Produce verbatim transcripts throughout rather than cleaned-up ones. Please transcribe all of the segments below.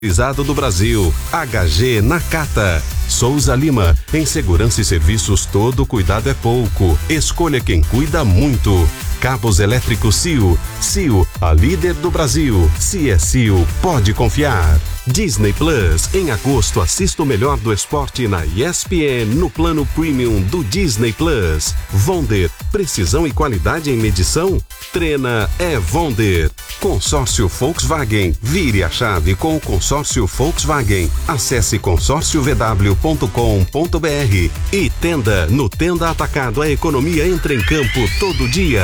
do Brasil, H G Nakata. Souza Lima, em segurança e serviços todo cuidado é pouco. Escolha quem cuida muito. Cabos elétricos C I O. C I O, a líder do Brasil. Se é C I O, pode confiar. Disney Plus, em agosto assista o melhor do esporte na E S P N no plano premium do Disney Plus. Vonder, precisão e qualidade em medição? Treina é Vonder. Consórcio Volkswagen, vire a chave com o consórcio Volkswagen. Acesse consórcio v w ponto com ponto b r. E Tenda, no Tenda Atacado a economia entra em campo todo dia.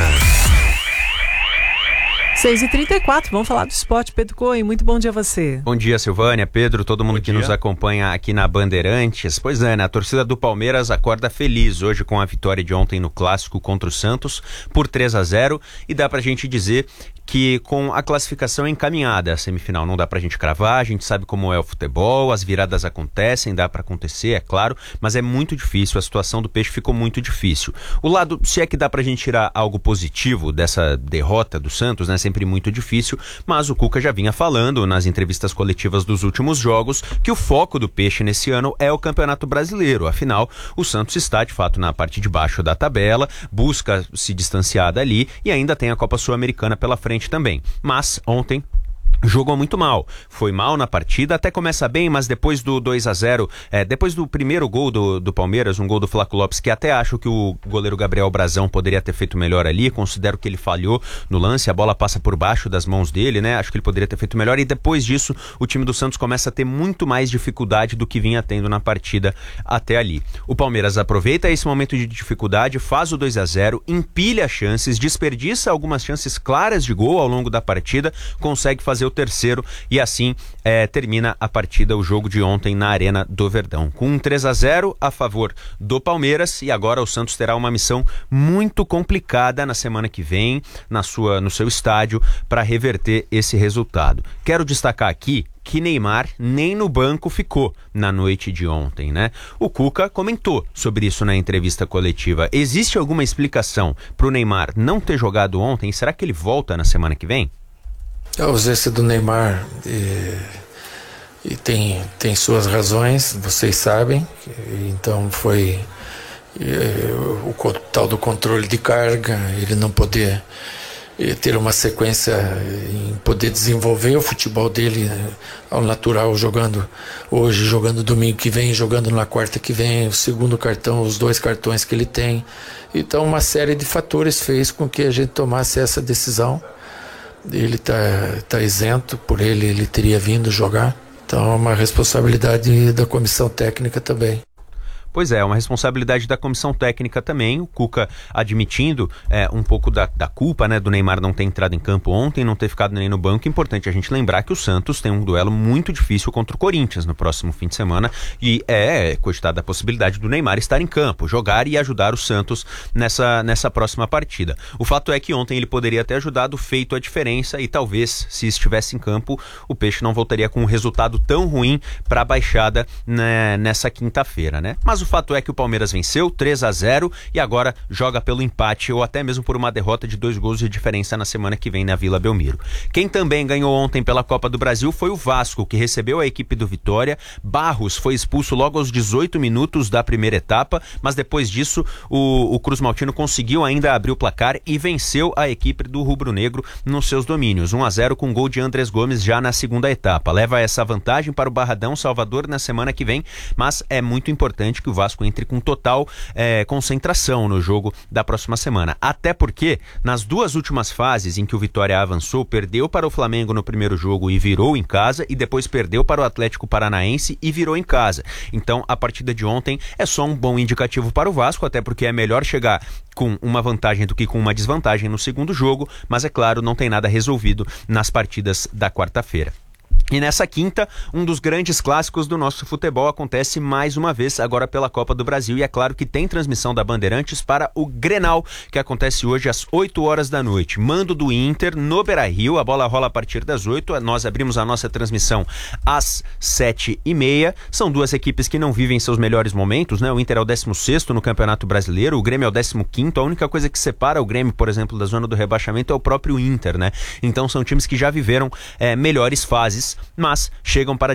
seis e trinta e quatro, vamos falar do esporte. Pedro Cohen, muito bom dia a você. Bom dia, Silvânia, Pedro, todo mundo bom que dia. nos acompanha aqui na Bandeirantes. Pois é, né? A torcida do Palmeiras acorda feliz hoje com a vitória de ontem no Clássico contra o Santos por três a zero, e dá pra gente dizer que com a classificação encaminhada à semifinal, não dá pra gente cravar, a gente sabe como é o futebol, as viradas acontecem, dá pra acontecer, é claro, mas é muito difícil, a situação do Peixe ficou muito difícil. O lado, se é que dá pra gente tirar algo positivo dessa derrota do Santos, né, sempre muito difícil, mas o Cuca já vinha falando nas entrevistas coletivas dos últimos jogos que o foco do Peixe nesse ano é o Campeonato Brasileiro, afinal, o Santos está de fato na parte de baixo da tabela, busca se distanciar dali e ainda tem a Copa Sul-Americana pela frente também. Mas ontem jogou muito mal, foi mal na partida, até começa bem, mas depois do dois a zero, é, depois do primeiro gol do, do Palmeiras, um gol do Flaco Lopes, que até acho que o goleiro Gabriel Brazão poderia ter feito melhor ali, considero que ele falhou no lance, a bola passa por baixo das mãos dele, né, acho que ele poderia ter feito melhor, e depois disso o time do Santos começa a ter muito mais dificuldade do que vinha tendo na partida até ali. O Palmeiras aproveita esse momento de dificuldade, faz o dois a zero, empilha chances, desperdiça algumas chances claras de gol ao longo da partida, consegue fazer o terceiro e assim é, termina a partida, o jogo de ontem na Arena do Verdão, com um três a zero a favor do Palmeiras, e agora o Santos terá uma missão muito complicada na semana que vem na sua, no seu estádio para reverter esse resultado. Quero destacar aqui que Neymar nem no banco ficou na noite de ontem, né? O Cuca comentou sobre isso na entrevista coletiva. Existe alguma explicação para o Neymar não ter jogado ontem? Será que ele volta na semana que vem? A ausência do Neymar e, e tem, tem suas razões, vocês sabem. Então foi e, o, o tal do controle de carga, ele não poder e, ter uma sequência em poder desenvolver o futebol dele ao natural, jogando hoje, jogando domingo que vem, jogando na quarta que vem, o segundo cartão, os dois cartões que ele tem. Então uma série de fatores fez com que a gente tomasse essa decisão. Ele está tá isento, por ele ele teria vindo jogar, então é uma responsabilidade da comissão técnica também. Pois é, uma responsabilidade da comissão técnica também, o Cuca admitindo é, um pouco da, da culpa, né, do Neymar não ter entrado em campo ontem, não ter ficado nem no banco. Importante a gente lembrar que o Santos tem um duelo muito difícil contra o Corinthians no próximo fim de semana e é cogitada a possibilidade do Neymar estar em campo, jogar e ajudar o Santos nessa, nessa próxima partida. O fato é que ontem ele poderia ter ajudado, feito a diferença, e talvez, se estivesse em campo, o Peixe não voltaria com um resultado tão ruim para a baixada, né, nessa quinta-feira, né? Mas o fato é que o Palmeiras venceu três a zero e agora joga pelo empate ou até mesmo por uma derrota de dois gols de diferença na semana que vem na Vila Belmiro. Quem também ganhou ontem pela Copa do Brasil foi o Vasco, que recebeu a equipe do Vitória. Barros foi expulso logo aos dezoito minutos da primeira etapa, mas depois disso o, o Cruz Maltino conseguiu ainda abrir o placar e venceu a equipe do Rubro Negro nos seus domínios, um a zero com gol de Andrés Gomes já na segunda etapa. Leva essa vantagem para o Barradão Salvador na semana que vem, mas é muito importante que o Vasco entre com total é, concentração no jogo da próxima semana. Até porque, nas duas últimas fases em que o Vitória avançou, perdeu para o Flamengo no primeiro jogo e virou em casa, e depois perdeu para o Atlético Paranaense e virou em casa. Então, a partida de ontem é só um bom indicativo para o Vasco, até porque é melhor chegar com uma vantagem do que com uma desvantagem no segundo jogo, mas é claro, não tem nada resolvido nas partidas da quarta-feira. E nessa quinta, um dos grandes clássicos do nosso futebol acontece mais uma vez, agora pela Copa do Brasil, e é claro que tem transmissão da Bandeirantes para o Grenal, que acontece hoje às oito horas da noite. Mando do Inter no Beira-Rio, a bola rola a partir das oito, nós abrimos a nossa transmissão às sete e meia. São duas equipes que não vivem seus melhores momentos, né? O Inter é o décimo sexto no Campeonato Brasileiro, o Grêmio é o décimo quinto, a única coisa que separa o Grêmio, por exemplo, da zona do rebaixamento é o próprio Inter, né? Então são times que já viveram é, melhores fases meses, mas chegam para